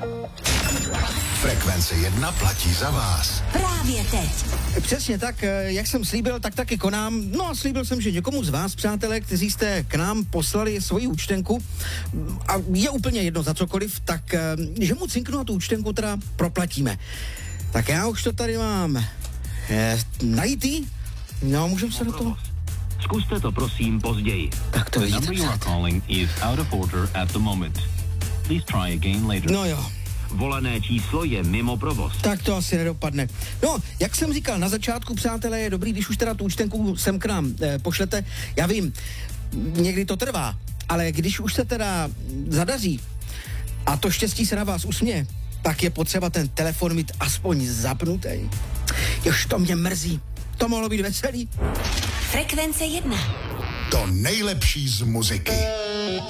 Frekvence 1 platí za vás. Právě teď. Přesně tak, jak jsem slíbil, tak taky konám. No a slíbil jsem, že někomu z vás, přátelé, kteří jste k nám poslali svoji účtenku, a je úplně jedno za cokoliv, tak že mu cinknu a tu účtenku teda proplatíme. Tak já už to tady mám najítý. No, můžeme se do toho... Zkuste to prosím později. Tak to vidíte, Number you are přátelé. calling is out of order at the moment. Please try again later. No jo. Volané číslo je mimo provoz. Tak to asi nedopadne. No, jak jsem říkal na začátku, přátelé, je dobrý, když už teda tu účtenku sem k nám pošlete. Já vím, někdy to trvá, ale když už se teda zadaří a to štěstí se na vás usměje, tak je potřeba ten telefon mít aspoň zapnutý. Jož to mě mrzí. To mohlo být veselý. Frekvence 1. To nejlepší z muziky.